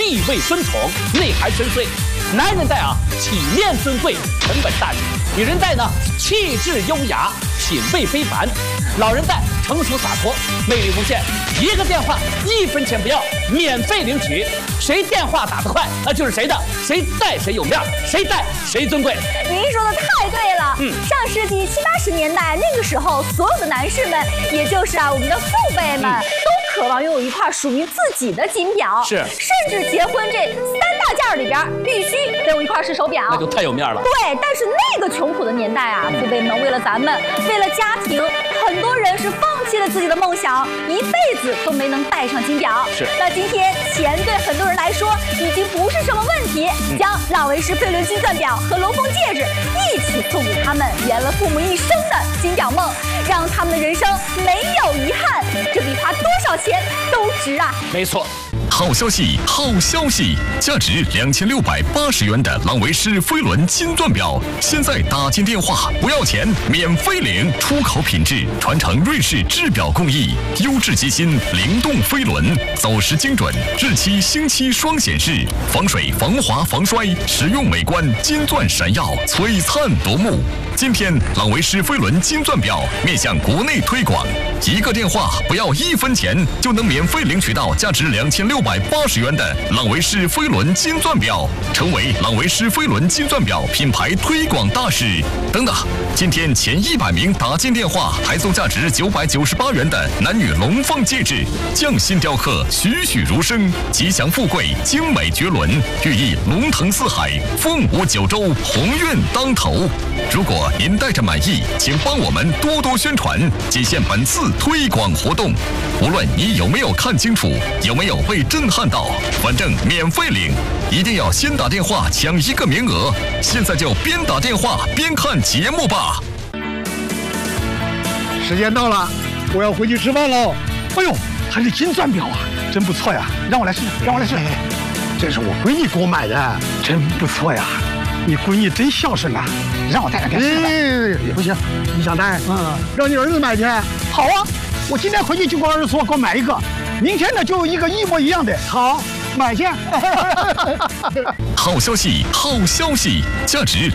地位尊崇，内涵深邃。男人戴啊，体面尊贵，沉稳大气；女人戴呢，气质优雅，品味非凡。老人戴成熟洒脱，魅力无限。一个电话1分钱不要，免费领取。谁电话打得快，那就是谁的。谁戴谁有面，谁戴谁尊贵。 您说的太对了。上世纪70、80年代那个时候，所有的男士们，也就是我们的父辈们，都渴望拥有一块属于自己的金表。 是， 甚至结婚这3大件里边，必须得有一块是手表。 那就太有面了。 对，但是那个穷苦的年代啊，父辈们为了咱们，为了家庭，很多人是放弃了自己的梦想，一辈子都没能戴上金表。 是。 那今天钱对很多人来说已经不是什么问题，将朗维诗飞轮金钻表和龙凤戒指一起送给他们，圆了父母一生的金表梦，让他们的人生没有遗憾，这比花多少钱都值啊！ 没错。 好消息，好消息！价值2680元的朗维诗飞轮金钻表，现在打进电话不要钱，免费领，出口品质，传承瑞士制表工艺，优质机芯，灵动飞轮，走时精准，日期星期双显示，防水、防滑、防摔，实用美观，金钻闪耀，璀璨夺目。今天朗维诗飞轮金钻表面向国内推广，一个电话不要1分钱，就能免费领取到价值2680元的朗维诗飞轮金钻表，成为朗维诗飞轮金钻表品牌推广大使。等等，今天前100名打进电话，还送价值998元的男女龙凤戒指，匠心雕刻，栩栩如生，吉祥富贵，精美绝伦，寓意龙腾四海，凤舞九州，鸿运当头。如果您戴着满意，请帮我们多多宣传，仅限本次推广活动。无论你有没有看清楚，有没有被震撼到，反正免费领，一定要先打电话抢1个名额。现在就边打电话边看节目吧。 时间到了，我要回去吃饭喽。哎呦，还是金钻表啊，真不错呀！让我来试，让我来试。这是我闺女给我买的，真不错呀。你闺女真孝顺呐，让我戴两天试试。也不行，你想戴？让你儿子买去。好啊，我今天回去就给我儿子说，给我买一个。明天呢，就有一个一模一样的。好，买去。 好消息，好消息！价值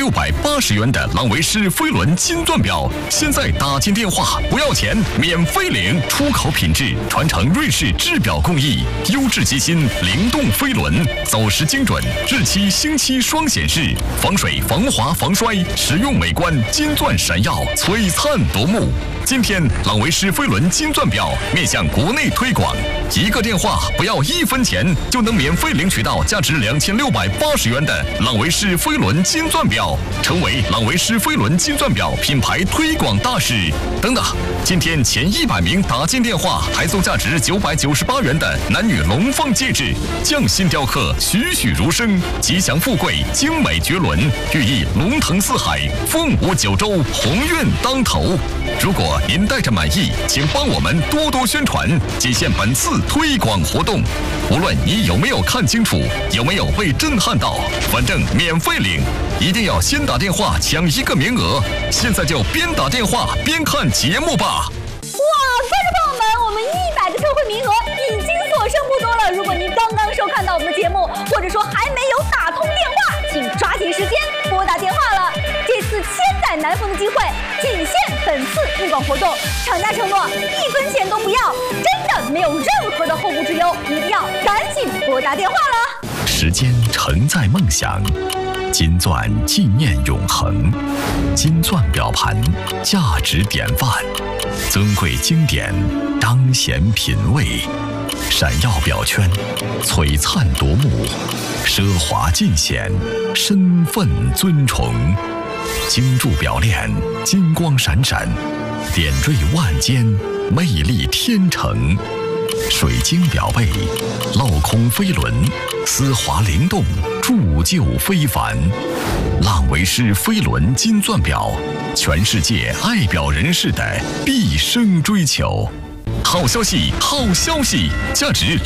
2680元的朗维诗飞轮金钻表，现在打进电话不要钱，免费领，出口品质，传承瑞士制表工艺，优质机芯，灵动飞轮，走时精准，日期星期双显示，防水、防滑、防摔，实用美观，金钻闪耀，璀璨夺目。今天朗维诗飞轮金钻表面向国内推广，一个电话不要1分钱，就能免费领取到价值2680元的朗维诗飞轮金钻表，成为朗维诗飞轮金钻表品牌推广大使。等等，今天前100名打进电话，还送价值998元的男女龙凤戒指，匠心雕刻，栩栩如生，吉祥富贵，精美绝伦，寓意龙腾四海，凤舞九州，鸿运当头。如果您戴着满意，请帮我们多多宣传，仅限本次推广活动。无论你有没有看清楚，有没有被震撼到，反正免费领，一定要先打电话抢1个名额。现在就边打电话边看节目吧。 哇，观众朋友们，我们100个特惠名额已经所剩不多了。如果您刚刚收看到我们的节目，或者说还没有打通电话，请抓紧时间拨打电话了。这次千载难逢的机会，仅限本次推广活动，厂家承诺1分钱都不要，真的没有任何的后顾之忧，一定要赶紧拨打电话了。 时间承载梦想，金钻纪念永恒，金钻表盘价值典范，尊贵经典彰显品味，闪耀表圈璀璨夺目，奢华尽显身份尊崇，精铸表链金光闪闪，点缀万间魅力天成，水晶表背镂空飞轮，丝滑灵动，铸就非凡。朗维诗飞轮金钻表，全世界爱表人士的毕生追求。好消息，好消息！价值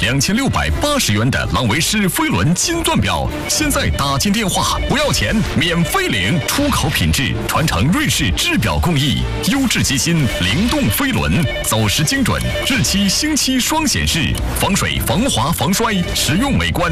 2680元的朗维诗飞轮金钻表，现在打进电话不要钱，免费领，出口品质，传承瑞士制表工艺，优质机芯，灵动飞轮，走时精准，日期星期双显示，防水、防滑、防摔，实用美观。